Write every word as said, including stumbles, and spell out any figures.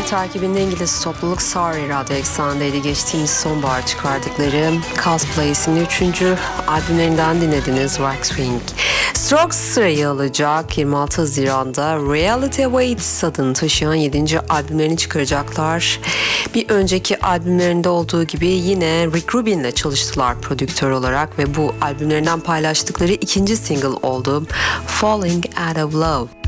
Haber takibinde İngiliz topluluk Sorry Radyo Eksen'deydi. Geçtiğimiz sonbahar çıkardıkları Cosplay isimli üçüncü albümlerinden dinlediniz Wax Wing. Strokes sırayı alacak yirmi altı Haziran'da Reality Awaits adını taşıyan yedinci albümlerini çıkaracaklar. Bir önceki albümlerinde olduğu gibi yine Rick Rubin'le çalıştılar prodüktör olarak ve bu albümlerinden paylaştıkları ikinci single oldu Falling Out of Love.